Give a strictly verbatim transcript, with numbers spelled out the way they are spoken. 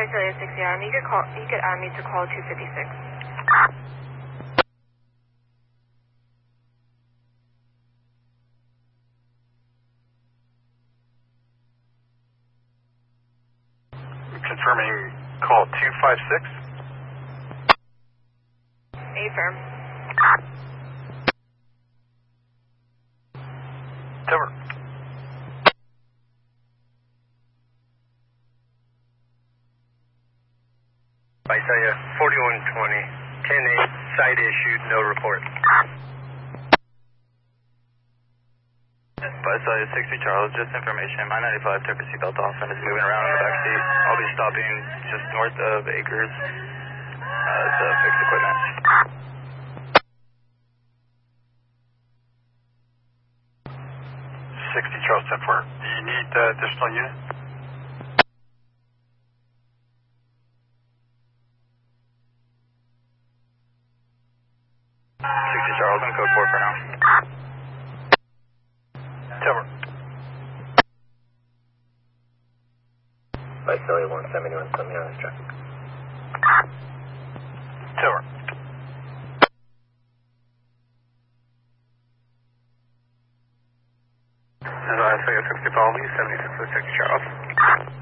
Visalia sixty, um, you could call, you could add me to call two fifty-six. Confirming call two five six. Affirm. Over. Visalia forty-one twenty, ten eight, site issued, no report. Visalia sixty Charles, just information. My ninety-five took a seatbelt off and is moving around in the back seat. I'll be stopping just north of Acres uh, to fix equipment. sixty Charles ten four. Do you need uh, additional unit? sixty Charles, I'm code four for now. Over. Visalia one seventy-one, let me know this traffic. Over. Visalia sixty, follow me, seventy-six oh six Charles.